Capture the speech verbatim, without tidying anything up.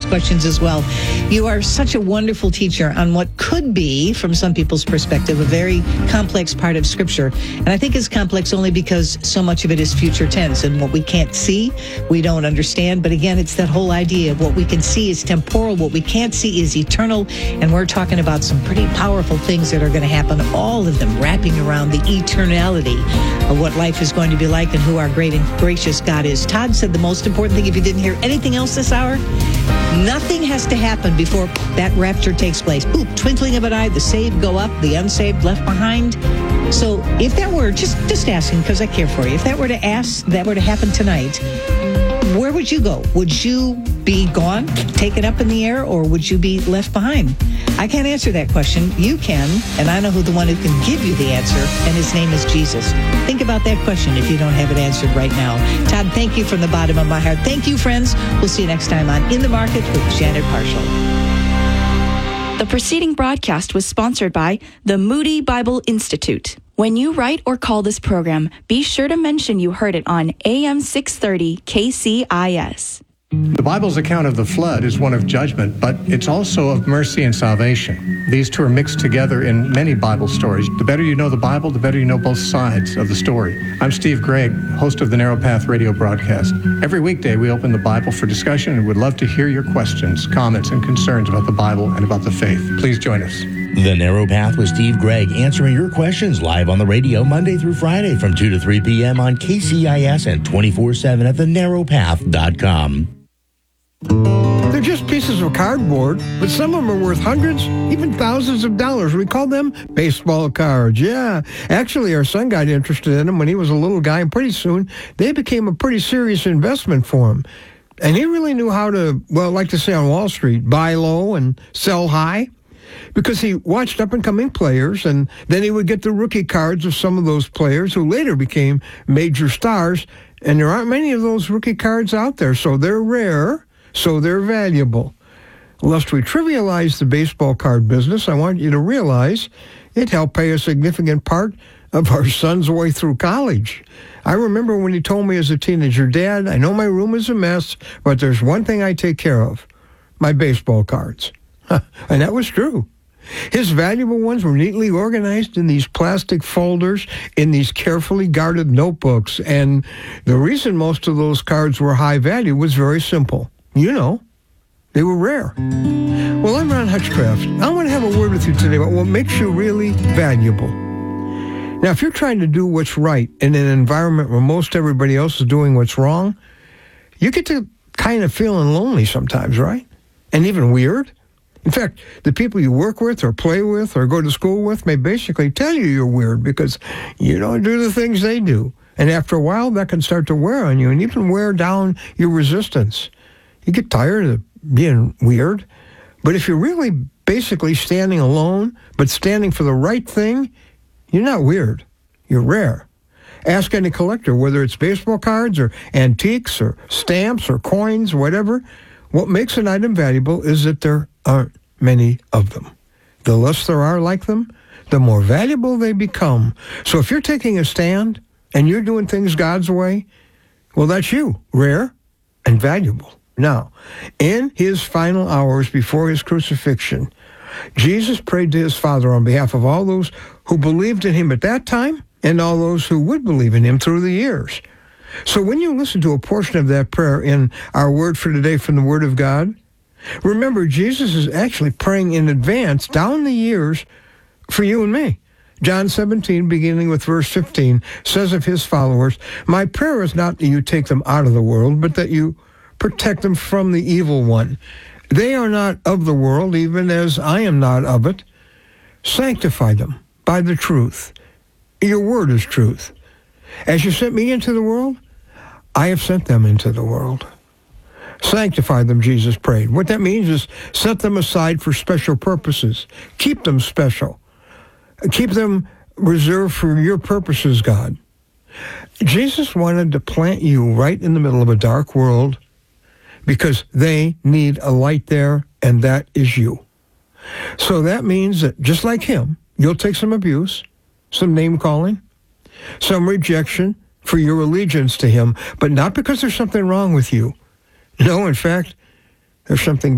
questions as well. You are such a wonderful teacher on what could be, from some people's perspective, a very complex part of Scripture. And I think it's complex only because so much of it is future tense, and what we can't see, we don't understand. But again, it's that whole idea of what we can see is temporal, what we can't see is eternal. And we're talking about some pretty powerful things that are going to happen, all of them wrapping around the eternality of what life is going to be like and who our great and gracious God is. Todd said the most important thing, if you didn't hear anything else this hour, nothing has to happen before that rapture takes place. Boop, twinkling of an eye, the saved go up, the unsaved left behind. So if that were, just, just asking because I care for you, if that were to ask, that were to happen tonight, where would you go? Would you be gone, taken up in the air, or would you be left behind? I can't answer that question. You can, and I know who the one who can give you the answer, and his name is Jesus. Think about that question if you don't have it answered right now. Todd, thank you from the bottom of my heart. Thank you, friends. We'll see you next time on In the Market with Janet Parshall. The preceding broadcast was sponsored by the Moody Bible Institute. When you write or call this program, be sure to mention you heard it on A M six thirty K C I S. The Bible's account of the flood is one of judgment, but it's also of mercy and salvation. These two are mixed together in many Bible stories. The better you know the Bible, the better you know both sides of the story. I'm Steve Gregg, host of the Narrow Path radio broadcast. Every weekday, we open the Bible for discussion and would love to hear your questions, comments, and concerns about the Bible and about the faith. Please join us. The Narrow Path with Steve Gregg, answering your questions live on the radio Monday through Friday from two to three p.m. on K C I S and twenty-four seven at the narrow path dot com. They're just pieces of cardboard, but some of them are worth hundreds, even thousands of dollars. We call them baseball cards. Yeah. Actually, our son got interested in them when he was a little guy, and pretty soon they became a pretty serious investment for him. And he really knew how to, well, like to say on Wall Street, buy low and sell high, because he watched up-and-coming players, and then he would get the rookie cards of some of those players who later became major stars, and there aren't many of those rookie cards out there, so they're rare. So they're valuable. Lest we trivialize the baseball card business, I want you to realize it helped pay a significant part of our son's way through college. I remember when he told me as a teenager, Dad, I know my room is a mess, but there's one thing I take care of, my baseball cards. And that was true. His valuable ones were neatly organized in these plastic folders in these carefully guarded notebooks. And the reason most of those cards were high value was very simple. You know, they were rare. Well, I'm Ron Hutchcraft. I want to have a word with you today about what makes you really valuable. Now, if you're trying to do what's right in an environment where most everybody else is doing what's wrong, you get to kind of feeling lonely sometimes, right? And even weird. In fact, the people you work with or play with or go to school with may basically tell you you're weird because you don't do the things they do. And after a while, that can start to wear on you and even wear down your resistance. You get tired of being weird. But if you're really basically standing alone, but standing for the right thing, you're not weird. You're rare. Ask any collector, whether it's baseball cards or antiques or stamps or coins, whatever. What makes an item valuable is that there aren't many of them. The less there are like them, the more valuable they become. So if you're taking a stand and you're doing things God's way, well, that's you, rare and valuable. Now, in his final hours before his crucifixion, Jesus prayed to his Father on behalf of all those who believed in him at that time and all those who would believe in him through the years. So when you listen to a portion of that prayer in our word for today from the Word of God, remember Jesus is actually praying in advance down the years for you and me. John seventeen, beginning with verse fifteen, says of his followers, my prayer is not that you take them out of the world, but that you protect them from the evil one. They are not of the world, even as I am not of it. Sanctify them by the truth. Your word is truth. As you sent me into the world, I have sent them into the world. Sanctify them, Jesus prayed. What that means is set them aside for special purposes. Keep them special. Keep them reserved for your purposes, God. Jesus wanted to plant you right in the middle of a dark world because they need a light there, and that is you. So that means that just like him, you'll take some abuse, some name-calling, some rejection for your allegiance to him, but not because there's something wrong with you. No, in fact, there's something